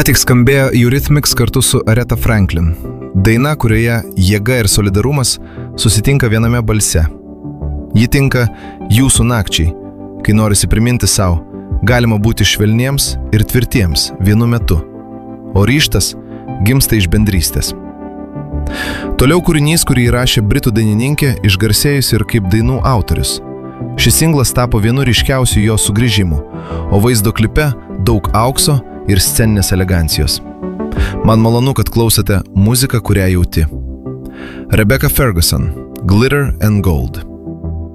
tik skambėjo Eurythmics kartu su Aretha Franklin. Daina, kurioje jėga ir solidarumas susitinka viename balse. Ji tinka jūsų nakčiai, kai norisi priminti savo, galima būti švelniems ir tvirtiems vienu metu, o ryžtas gimsta iš bendrystės. Toliau kūrinys, kurį įrašė britų dainininkė, išgarsėjusi ir kaip dainų autorius. Šis singlas tapo vienu ryškiausių jo sugrįžimų, o vaizdo klipe daug aukso ir sceninės elegancijos. Man malonu, kad klausote muziką, kurią jauti. Rebecca Ferguson, Glitter and Gold.